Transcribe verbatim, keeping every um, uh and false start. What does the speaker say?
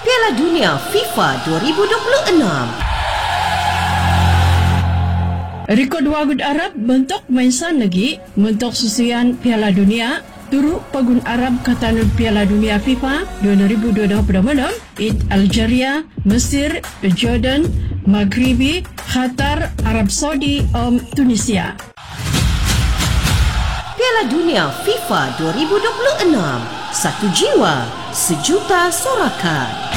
Piala Dunia FIFA dua ribu dua puluh enam. Rekod Wagud Arab bentuk mainsan lagi bentuk susian Piala Dunia turut Pagun Arab Katanud Piala Dunia FIFA dua ribu dua puluh enam Id Algeria, Mesir, Jordan, Maghribi, Qatar, Arab Saudi, Om Tunisia. Piala Dunia FIFA dua ribu dua puluh enam. Satu jiwa, sejuta sorakan.